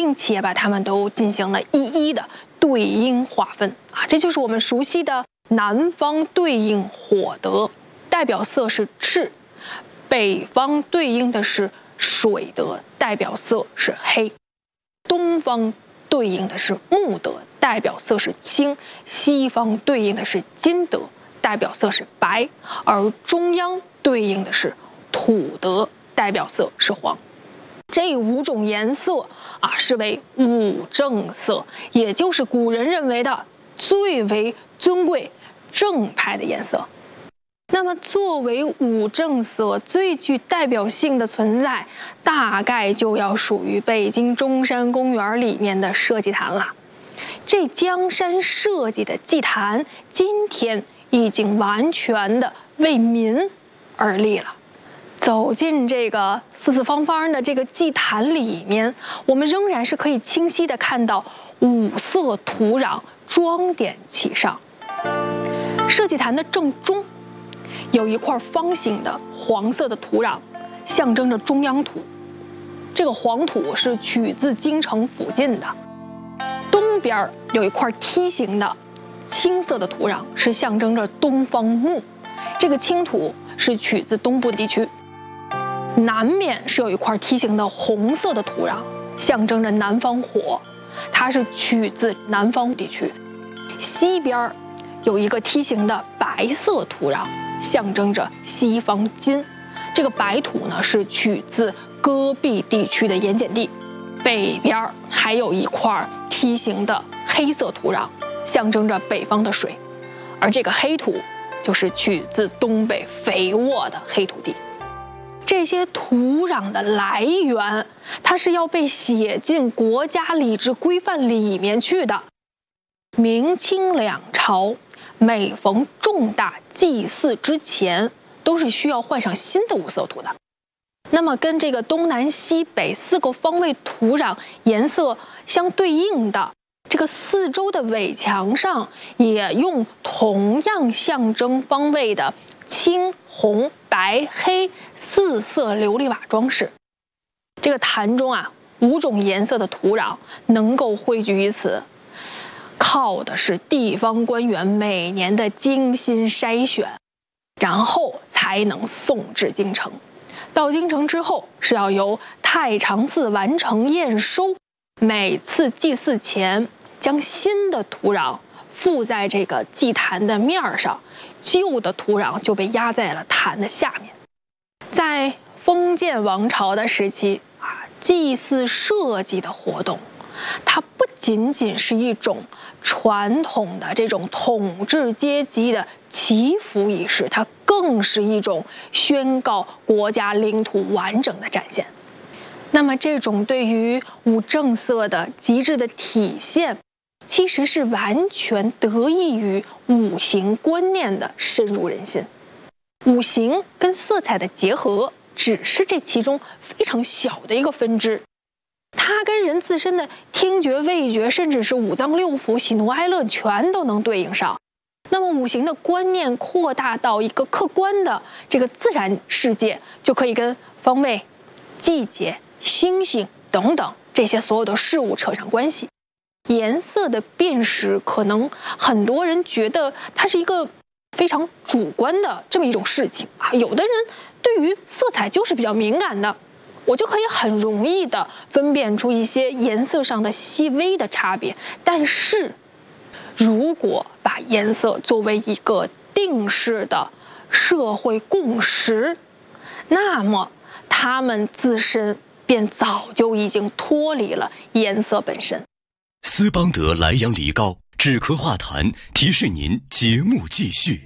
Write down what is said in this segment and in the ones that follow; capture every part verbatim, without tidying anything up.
并且把它们都进行了一一的对应划分啊，这就是我们熟悉的南方对应火德，代表色是赤；北方对应的是水德，代表色是黑；东方对应的是木德，代表色是青；西方对应的是金德，代表色是白；而中央对应的是土德，代表色是黄。这五种颜色啊，是为五正色，也就是古人认为的最为尊贵、正派的颜色。那么，作为五正色最具代表性的存在，大概就要属于北京中山公园里面的社稷坛了。这江山社稷的祭坛，今天已经完全的为民而立了。走进这个四四方方的这个祭坛里面，我们仍然是可以清晰地看到五色土壤装点其上。社稷坛的正中有一块方形的黄色的土壤，象征着中央土。这个黄土是取自京城附近的。东边有一块梯形的青色的土壤，是象征着东方木。这个青土是取自东部地区。南面是有一块梯形的红色的土壤，象征着南方火，它是取自南方地区。西边有一个梯形的白色土壤，象征着西方金。这个白土呢是取自戈壁地区的盐碱地。北边还有一块梯形的黑色土壤，象征着北方的水，而这个黑土就是取自东北肥沃的黑土地。这些土壤的来源，它是要被写进国家礼制规范里面去的。明清两朝每逢重大祭祀之前，都是需要换上新的五色土的。那么跟这个东南西北四个方位土壤颜色相对应的，这个四周的围墙上也用同样象征方位的青、红、白、黑四色琉璃瓦装饰。这个坛中啊，五种颜色的土壤能够汇聚于此，靠的是地方官员每年的精心筛选，然后才能送至京城。到京城之后，是要由太常寺完成验收，每次祭祀前将新的土壤附在这个祭坛的面上，旧的土壤就被压在了坛的下面。在封建王朝的时期啊，祭祀社稷的活动，它不仅仅是一种传统的这种统治阶级的祈福仪式，它更是一种宣告国家领土完整的展现。那么这种对于五正色的极致的体现，其实是完全得益于五行观念的深入人心。五行跟色彩的结合只是这其中非常小的一个分支，它跟人自身的听觉、味觉，甚至是五脏六腑、喜怒哀乐全都能对应上。那么五行的观念扩大到一个客观的这个自然世界，就可以跟方位、季节、星星等等这些所有的事物扯上关系。颜色的辨识，可能很多人觉得它是一个非常主观的这么一种事情啊。有的人对于色彩就是比较敏感的，我就可以很容易的分辨出一些颜色上的细微的差别。但是，如果把颜色作为一个定式的社会共识，那么它们自身便早就已经脱离了颜色本身。 斯邦德莱阳梨膏止咳化痰，提示您节目继续。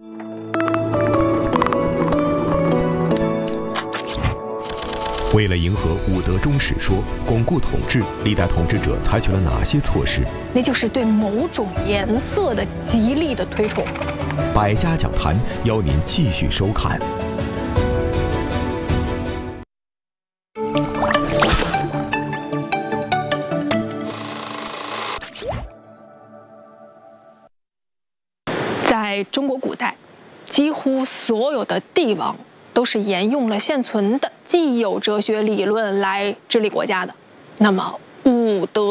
为了迎合武德中史说，巩固统治，历代统治者采取了哪些措施？ 那就是对某种颜色的极力的推崇。 百家讲坛邀您继续收看。 在中国古代，几乎所有的帝王都是沿用了现存的既有哲学理论来治理国家的。那么武德